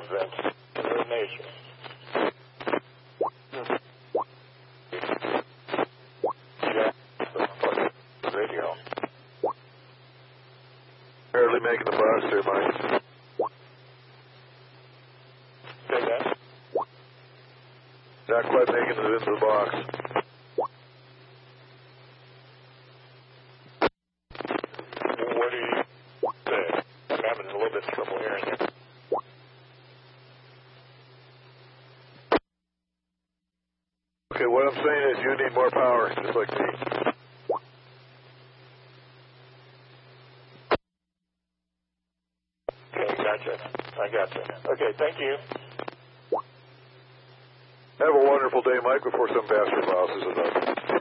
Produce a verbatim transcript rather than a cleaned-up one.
events of their nature. Yeah, radio. Barely making the box there, Mike. Say that? Not quite making it into the box. What do you say? I'm having a little bit of trouble hearing you. Okay, what I'm saying is you need more power, just like me. Okay, gotcha. I gotcha. Okay, thank you. Have a wonderful day, Mike, before some bastard bosses it up.